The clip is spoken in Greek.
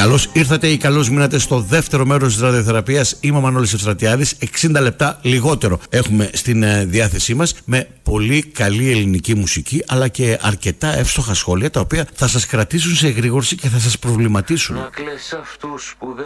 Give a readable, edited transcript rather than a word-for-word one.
Καλώς ήρθατε ή καλώς μείνατε στο δεύτερο μέρος της ραδιοθεραπείας. Είμαι ο Μανώλης Ευστρατιάδης. 60 λεπτά λιγότερο έχουμε στην διάθεσή μας, με πολύ καλή ελληνική μουσική, αλλά και αρκετά εύστοχα σχόλια, τα οποία θα σας κρατήσουν σε εγρήγορση και θα σας προβληματίσουν.